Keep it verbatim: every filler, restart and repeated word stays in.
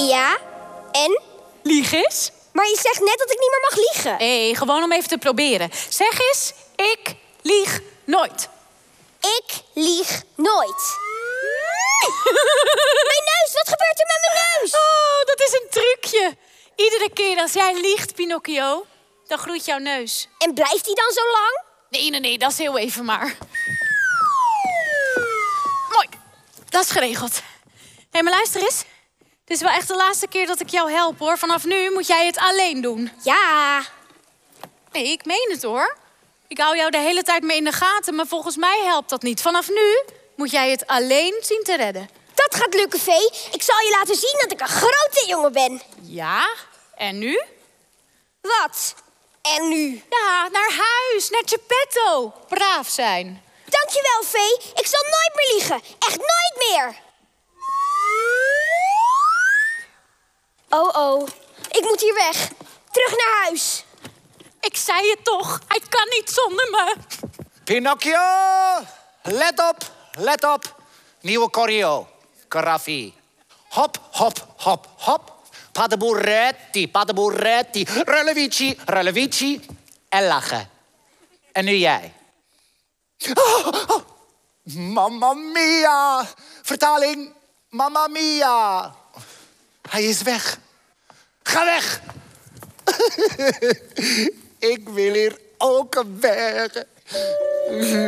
Ja, en? Lieg eens. Maar je zegt net dat ik niet meer mag liegen. Hé, hey, gewoon om even te proberen. Zeg eens, ik lieg nooit. Ik lieg nooit. Mijn neus, wat gebeurt er met mijn neus? Oh, dat is een trucje. Iedere keer als jij liegt, Pinocchio, dan groeit jouw neus. En blijft die dan zo lang? Nee, nee, nee, dat is heel even maar. Mooi, dat is geregeld. Hé, hey, maar luister eens. Dit is wel echt de laatste keer dat ik jou help, hoor. Vanaf nu moet jij het alleen doen. Ja. Nee, ik meen het, hoor. Ik hou jou de hele tijd mee in de gaten, maar volgens mij helpt dat niet. Vanaf nu moet jij het alleen zien te redden. Dat gaat lukken, Vee. Ik zal je laten zien dat ik een grote jongen ben. Ja, en nu? Wat? En nu? Ja, naar huis, naar Geppetto. Braaf zijn. Dankjewel, Vee. Ik zal nooit meer liegen. Echt nooit meer. Oh, oh. Ik moet hier weg. Terug naar huis. Ik zei het toch, hij kan niet zonder me. Pinocchio, let op, let op. Nieuwe choreo, Karaffi. Hop, hop, hop, hop. Padeburetti, padeburetti. Relevici, relevici. En lachen. En nu jij. Oh, oh. Mamma mia. Vertaling, mamma mia. Hij is weg. Ga weg. Ik wil hier ook weg.